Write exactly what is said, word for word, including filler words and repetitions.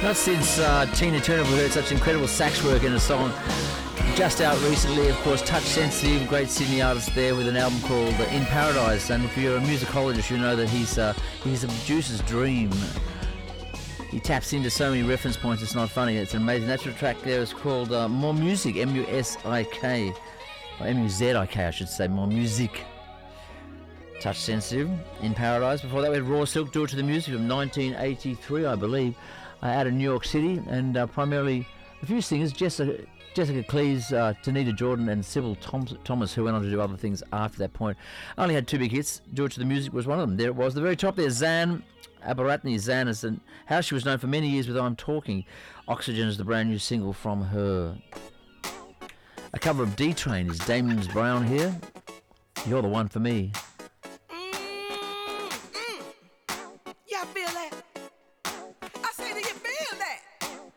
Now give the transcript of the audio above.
Not since uh, Tina Turner we heard such incredible sax work in a song. Just out recently, of course, Touch Sensitive, great Sydney artist there with an album called uh, In Paradise. And if you're a musicologist, you know that he's uh, he's a producer's dream. He taps into so many reference points, it's not funny. It's an amazing natural track there. It's called uh, More Music, M U S I K. Or M U Z I K, I should say, More Music. Touch Sensitive, In Paradise. Before that, we had Raw Silk, Do It to the Music from nineteen eighty-three, I believe, uh, out of New York City. And uh, primarily a few singers, Jessica, Jessica Cleese, uh, Tanita Jordan, and Sybil Tom- Thomas, who went on to do other things after that point. Only had two big hits. Do It to the Music was one of them. There it was. The very top there, Zan Abaratney. Zan is an, how she was known for many years with I'm Talking. Oxygen is the brand new single from her. A cover of D-Train is Damon's Brown here. You're the one for me.